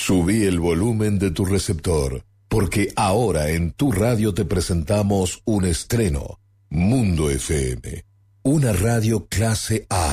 Subí el volumen de tu receptor, porque ahora en tu radio te presentamos un estreno. Mundo FM, una radio clase A.